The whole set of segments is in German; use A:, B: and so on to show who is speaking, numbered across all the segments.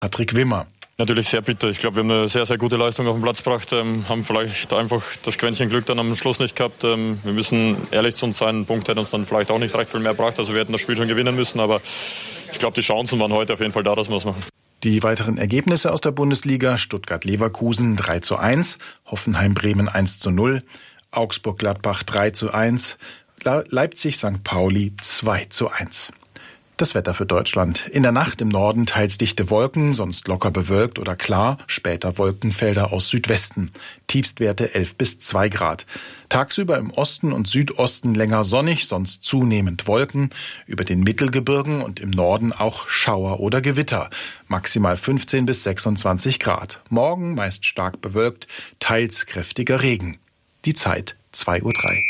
A: Patrick Wimmer.
B: Natürlich sehr bitter. Ich glaube, wir haben eine sehr, sehr gute Leistung auf den Platz gebracht, haben vielleicht einfach das Quäntchen Glück dann am Schluss nicht gehabt. Wir müssen ehrlich zu uns sein, ein Punkt hätte uns dann vielleicht auch nicht recht viel mehr gebracht, also wir hätten das Spiel schon gewinnen müssen, aber ich glaube, die Chancen waren heute auf jeden Fall da, dass wir es machen.
A: Die weiteren Ergebnisse aus der Bundesliga: Stuttgart-Leverkusen 3:1, Hoffenheim-Bremen 1:0, Augsburg-Gladbach 3:1, Leipzig-St. Pauli 2:1. Das Wetter für Deutschland. In der Nacht im Norden teils dichte Wolken, sonst locker bewölkt oder klar, später Wolkenfelder aus Südwesten. Tiefstwerte 11 bis 2 Grad. Tagsüber im Osten und Südosten länger sonnig, sonst zunehmend Wolken. Über den Mittelgebirgen und im Norden auch Schauer oder Gewitter. Maximal 15 bis 26 Grad. Morgen meist stark bewölkt, teils kräftiger Regen. Die Zeit 2:03 Uhr.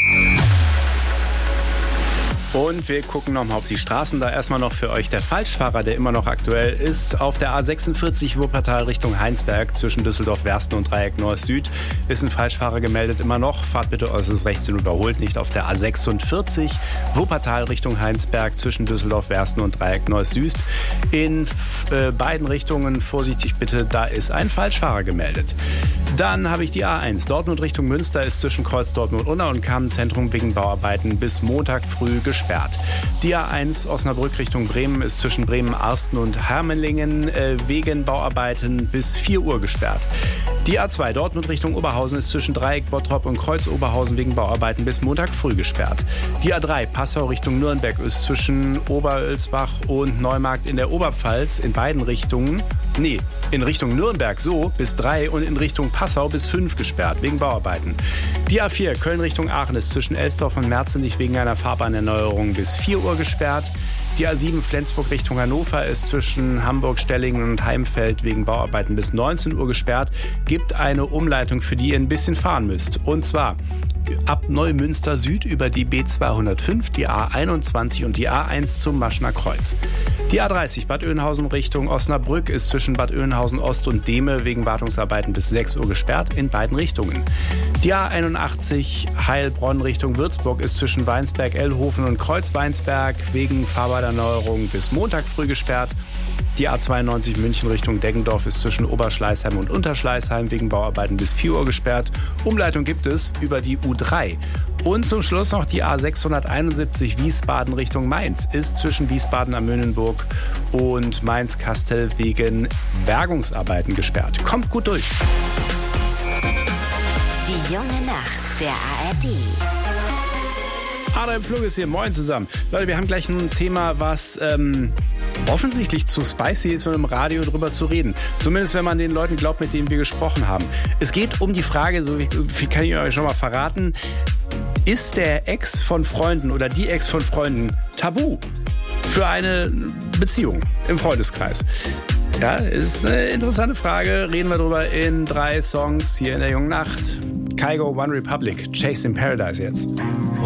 C: Und wir gucken nochmal auf die Straßen. Da erstmal noch für euch der Falschfahrer, der immer noch aktuell ist. Auf der A46 Wuppertal Richtung Heinsberg zwischen Düsseldorf-Wersten und Dreieck North-Süd ist ein Falschfahrer gemeldet immer noch. Fahrt bitte äußerst rechts und überholt nicht. Auf der A46 Wuppertal Richtung Heinsberg zwischen Düsseldorf-Wersten und Dreieck North-Süd. In beiden Richtungen vorsichtig bitte, da ist ein Falschfahrer gemeldet. Dann habe ich die A1 Dortmund Richtung Münster ist zwischen Kreuz Dortmund-Unna und Kamenszentrum wegen Bauarbeiten bis Montag früh gesperrt. Die A1 Osnabrück Richtung Bremen ist zwischen Bremen-Arsten und Hermelingen wegen Bauarbeiten bis 4 Uhr gesperrt. Die A2 Dortmund Richtung Oberhausen ist zwischen Dreieck Bottrop und Kreuz Oberhausen wegen Bauarbeiten bis Montag früh gesperrt. Die A3 Passau Richtung Nürnberg ist zwischen Oberölsbach und Neumarkt in der Oberpfalz in beiden Richtungen, in Richtung Nürnberg bis 3 und in Richtung Passau bis 5 gesperrt wegen Bauarbeiten. Die A4 Köln Richtung Aachen ist zwischen Elsdorf und Merzenich wegen einer Fahrbahnerneuerung bis 4 Uhr gesperrt. Die A7 Flensburg Richtung Hannover ist zwischen Hamburg-Stellingen und Heimfeld wegen Bauarbeiten bis 19 Uhr gesperrt. Gibt eine Umleitung, für die ihr ein bisschen fahren müsst. Und zwar ab Neumünster Süd über die B205, die A21 und die A1 zum Maschner Kreuz. Die A30 Bad Oeynhausen Richtung Osnabrück ist zwischen Bad Oeynhausen Ost und Dehme wegen Wartungsarbeiten bis 6 Uhr gesperrt in beiden Richtungen. Die A81 Heilbronn Richtung Würzburg ist zwischen Weinsberg-Ellhofen und Kreuz-Weinsberg wegen Fahrbahnerneuerung bis Montag früh gesperrt. Die A92 München Richtung Deggendorf ist zwischen Oberschleißheim und Unterschleißheim wegen Bauarbeiten bis 4 Uhr gesperrt. Umleitung gibt es über die U3. Und zum Schluss noch die A671 Wiesbaden Richtung Mainz ist zwischen Wiesbaden am Möhnenburg und Mainz-Kastel wegen Bergungsarbeiten gesperrt. Kommt gut durch.
D: Die junge Nacht der ARD.
C: Adam Flug ist hier. Moin zusammen. Leute, wir haben gleich ein Thema, was offensichtlich zu spicy ist, um im Radio drüber zu reden. Zumindest, wenn man den Leuten glaubt, mit denen wir gesprochen haben. Es geht um die Frage, so viel kann ich euch schon mal verraten, ist der Ex von Freunden oder die Ex von Freunden tabu für eine Beziehung im Freundeskreis? Ja, ist eine interessante Frage. Reden wir drüber in 3 Songs hier in der jungen Nacht. Kygo, One Republic, Chase in Paradise jetzt.